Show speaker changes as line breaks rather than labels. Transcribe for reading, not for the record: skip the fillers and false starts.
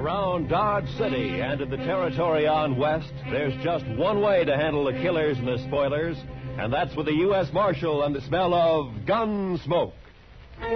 Around Dodge City and in the territory on west, there's just one way to handle the killers and the spoilers, and that's with the U.S. Marshal and the smell of gun smoke.